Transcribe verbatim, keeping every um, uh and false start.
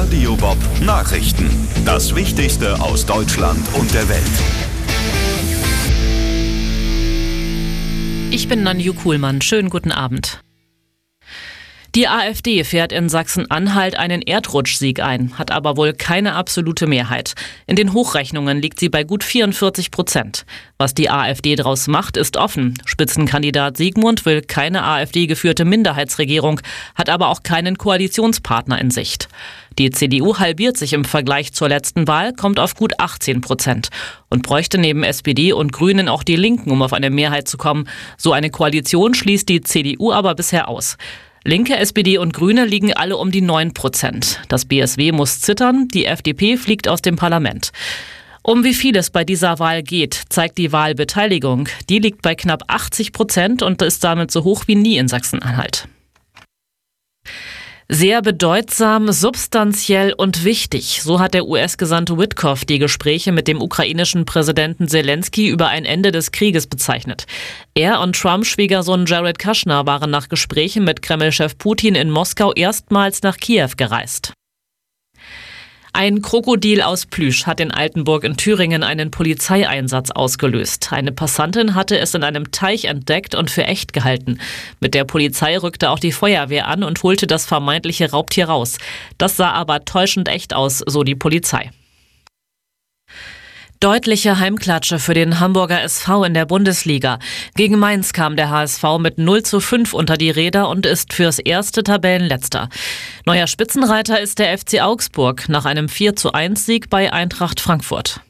Radio Bob Nachrichten. Das Wichtigste aus Deutschland und der Welt. Ich bin Nanju Kuhlmann. Schönen guten Abend. Die AfD fährt in Sachsen-Anhalt einen Erdrutschsieg ein, hat aber wohl keine absolute Mehrheit. In den Hochrechnungen liegt sie bei gut vierundvierzig Prozent. Was die AfD daraus macht, ist offen. Spitzenkandidat Sigmund will keine AfD-geführte Minderheitsregierung, hat aber auch keinen Koalitionspartner in Sicht. Die C D U halbiert sich im Vergleich zur letzten Wahl, kommt auf gut achtzehn Prozent und bräuchte neben S P D und Grünen auch die Linken, um auf eine Mehrheit zu kommen. So eine Koalition schließt die C D U aber bisher aus. Linke, S P D und Grüne liegen alle um die neun Prozent. Das B S W muss zittern, die F D P fliegt aus dem Parlament. Um wie viel es bei dieser Wahl geht, zeigt die Wahlbeteiligung. Die liegt bei knapp achtzig Prozent und ist damit so hoch wie nie in Sachsen-Anhalt. Sehr bedeutsam, substanziell und wichtig. So hat der U S-Gesandte Witkoff die Gespräche mit dem ukrainischen Präsidenten Zelensky über ein Ende des Krieges bezeichnet. Er und Trumps Schwiegersohn Jared Kushner waren nach Gesprächen mit Kreml-Chef Putin in Moskau erstmals nach Kiew gereist. Ein Krokodil aus Plüsch hat in Altenburg in Thüringen einen Polizeieinsatz ausgelöst. Eine Passantin hatte es in einem Teich entdeckt und für echt gehalten. Mit der Polizei rückte auch die Feuerwehr an und holte das vermeintliche Raubtier raus. Das sah aber täuschend echt aus, so die Polizei. Deutliche Heimklatsche für den Hamburger S V in der Bundesliga. Gegen Mainz kam der H S V mit null zu fünf unter die Räder und ist fürs erste Tabellenletzter. Neuer Spitzenreiter ist der F C Augsburg nach einem vier zu eins Sieg bei Eintracht Frankfurt.